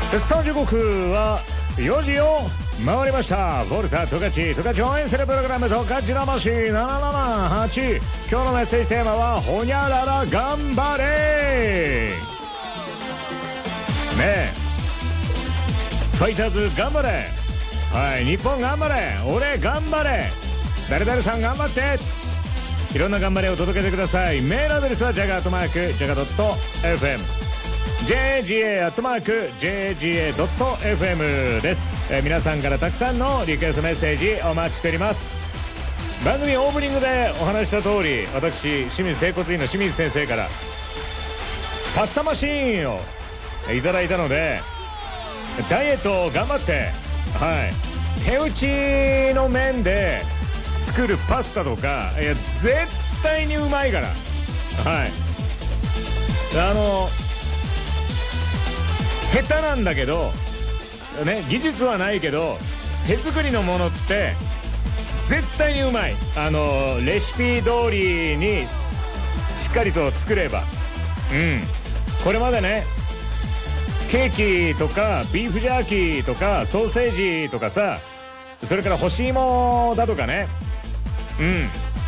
さあ時刻は4時を回りました。フォルツァ十勝応援するプログラム十勝魂778。今日のメッセージテーマはほにゃらら頑張れねえ、ファイターズ頑張れ、はい、日本頑張れ、俺頑張れ、誰々さん頑張って、いろんな頑張れを届けてください。メールアドレスはjaga@jaga.fm jaga@jaga.fm です。皆さんからたくさんのリクエストメッセージお待ちしております。番組オープニングでお話した通り、私清水整骨院の清水先生からパスタマシーンをいただいたので、ダイエットを頑張って、はい、手打ちの麺で作るパスタとか、いや絶対にうまいから、はい、下手なんだけどね、技術はないけど手作りのものって絶対にうまい。レシピ通りにしっかりと作れば、これまでね、ケーキとかビーフジャーキーとかソーセージとかさ、それから干し芋だとかね、